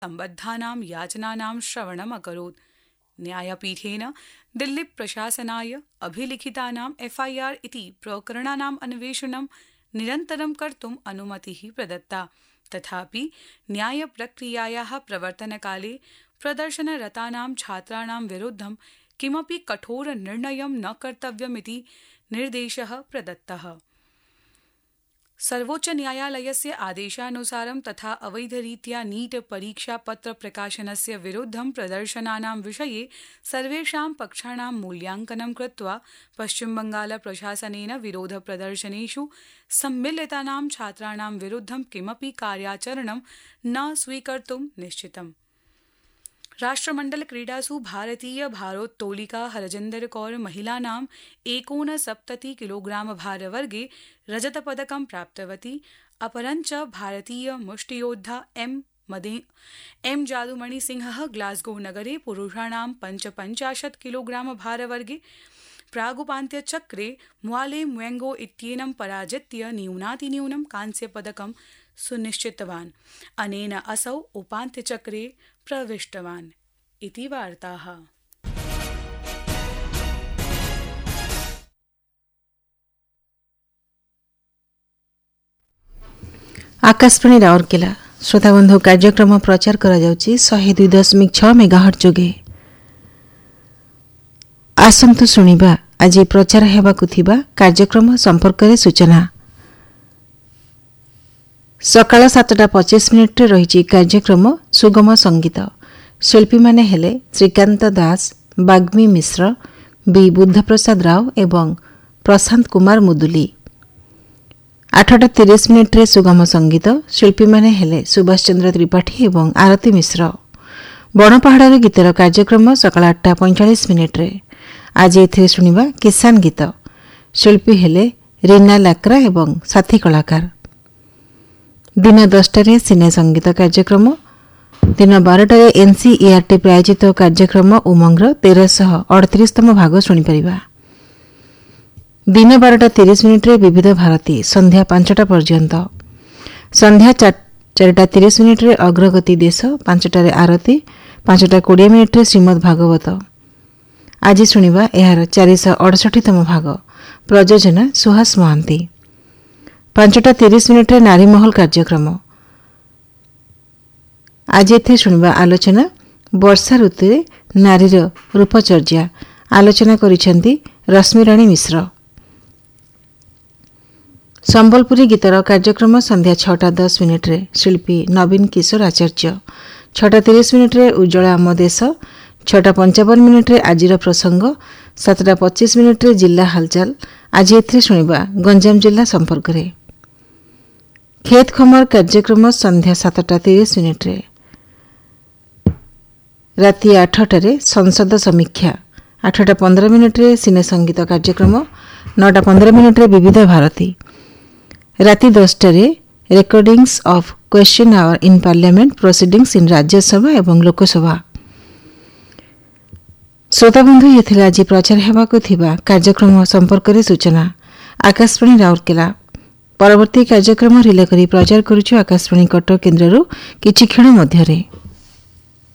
सम्बद्धानां याचनानां श्रवणम् अकरोत्। न्यायपीठेन दिल्ली प्रशासनाय अभिलिखितानाम् FIR इति प्रकरणानाम् अन्वेषणं निरन्तरं कर्तुम् अनुमतिः प्रदत्ता। तथापि न्यायप्रक्रियायाः प्रवर्तनकाले प्रदर्शनरतानां छात्राणां विरुद्धं किमपि कठोरनिर्णयं न कर्तव्यमिति निर्देशः प्रदत्तः। सर्वोच्चन्यायालयस्य आदेशानुसारं तथा अवैधरीत्या नीट परीक्षापत्र प्रकाशनस्य विरुद्धं प्रदर्शनानां विषये सर्वेषां पक्षाणां मूल्यांकनं कृत्वा पश्चिमबंगाल प्रशासनेन विरोधप्रदर्शनेषु सम्मिलितानां छात्राणां विरुद्धं किमपि कार्याचरणं न स्वीकर्तुं निश्चितम्। राष्ट्रमण्डल क्रीडासु भारतीय भारोत्तोलिका हरजिन्दर कौर महिलानां 69 किलोग्राम भारवर्गे रजतपदकं प्राप्तवती। अपरञ्च भारतीय मुष्टियोद्धा एम जादुमणि सिंहः ग्लास्गो नगरे पुरुषाणां 55 किलोग्राम भारवर्गे प्रागुपान्त्यचक्रे म्वाले म्वेंगो इत्येनं पराजित्य न्यूनातिन्यूनं कांस्यपदकं सुनिश्चितवान्। अनेन असौ उपान्त्यचक्रे प्रविष्टवान् इति वार्ताः। आकाशवाणी राउरकेला श्रोताबंधु कार्यक्रम प्रचार करा जाउची 102.6 मेगाहर्ट्ज जोगे। आसंतु सुनिबा आज प्रचार हेबाकु थिबा कार्यक्रम संपर्क रे सूचना। सकाळ 7:25 रही कार्यक्रम सुगम संगीत। शिल्पी माने हेले श्रीकांत दास, बाग्मी मिश्र, बी बुद्धप्रसाद राव एवं प्रशांत कुमार मुदुली। 8:30 सुगम संगीत। शिल्पी माने हेले सुभाष चंद्र त्रिपाठी एवं आरती मिश्र। बणपहाड़ गीतर कार्यक्रम सकाळ 8:45 आज एथे सुनिबा किसान गीत। शिल्पी हेले रीना लाक्रा एवं साथी कलाकार। दिन 10 सिने संगीत कार्यक्रम। दिन 12 NCERT प्रायोजित कार्यक्रम उमंग्र 1338तम भाग शुणिपर। दिन 12:30 विविध भारती संध्या 5टा पर्यंत। संध्या 4:30 अग्रगति देश, 5टारे आरती, 5:20 श्रीमद् भागवत। आज शुणिबा यार 468तम भाग। प्रयोजना सुहास महांती। 5:30 नारी महल कार्यक्रम। आज एथे शुणिबा आलोचना वर्षा ऋतु नारीर रूपचर्या। आलोचना करिसेंती रश्मिराणी मिश्र। संबलपुरी गीतर कार्यक्रम संध्या 6:10 शिल्पी नवीन किशोर आचार्य। 6:30 उज्ज्वला आम देश। 6:55 आजिर प्रसंग। 7:25 जिला हालचाल। आज एथे शुणिबा गंजाम जिला संपर्क रे। खेत खमर कार्यक्रम संध्या 7:30 राति 8टारे संसद समीक्षा। 8:15 सिने संगीत कार्यक्रम। 9:15 विविध भारती। राति 10टारे रेकर्डिंग्स of question our in parliament proceedings इन राज्यसभा एवं लोकसभा। श्रोताबंधु ये आज प्रचार हेबाकु थिबा कार्यक्रम संपर्क रे सूचना। आकाशवाणी राउरकेला परवर्ती कार्यक्रम रिले करी प्रचार करुछु आकाशवाणी कटक केन्द्रରୁ କିଛି କ୍ଷଣ ମଧ୍ୟରେ।